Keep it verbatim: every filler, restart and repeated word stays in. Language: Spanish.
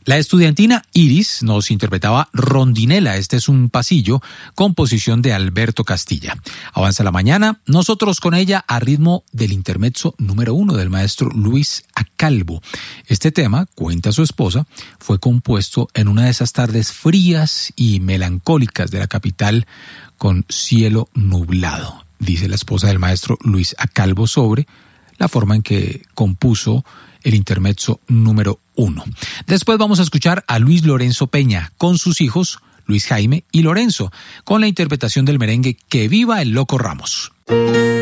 La estudiantina Iris nos interpretaba Rondinela. Este es un pasillo, composición de Alberto Castilla. Avanza la mañana, nosotros con ella a ritmo del intermezzo número uno del maestro Luis Acalbo. Este tema, cuenta su esposa, fue compuesto en una de esas tardes frías y melancólicas de la capital con cielo nublado. Dice la esposa del maestro Luis Acalbo sobre la forma en que compuso el intermezzo número uno. Después vamos a escuchar a Luis Lorenzo Peña con sus hijos Luis Jaime y Lorenzo, con la interpretación del merengue Que Viva el Loco Ramos.